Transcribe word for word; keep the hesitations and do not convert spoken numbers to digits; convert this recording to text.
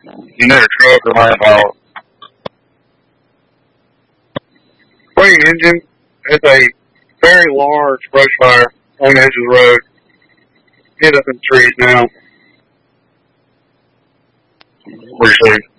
You need a truck or my about. Spring engine. It's a very large brush fire on the edge of the road. Hit up in the trees now. What do you say?